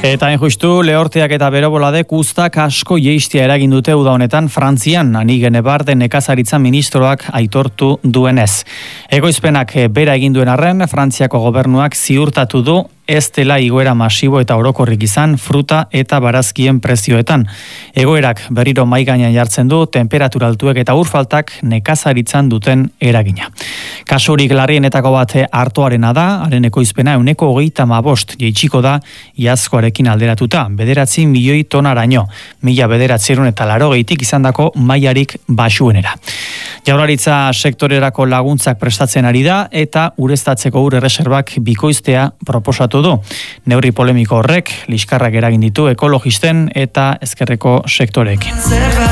Eta justu lehorteak eta beroboladek uztak asko jeistia eragin dute uda honetan Frantzian, Ani Genebarde nekazaritza ministroak aitortu duenez. Egoizpenak bera egin duen arren, Frantziako gobernuak ziurtatu du ez dela igoera masibo eta orokorrik izan fruta eta barazkien prezioetan. Egoerak berriro mahai gainean jartzen du temperatura altuek eta urfaltak nekazaritzan duten eragina. Kasurik larrienetako bat artoarena da, haren ekoizpena 135 jeitsiko da iazkoarekin alderatuta, 9 milioi tonaraino, 1980 izandako mailarik baxuenera. Jaurlaritza sektorerako laguntzak prestatzen ari da eta ureztatzeko ur erreserbak bikoiztea proposatu du. Neurri polemiko horrek liskarrak eragin ditu ekologisten eta ezkerreko sektoreekin.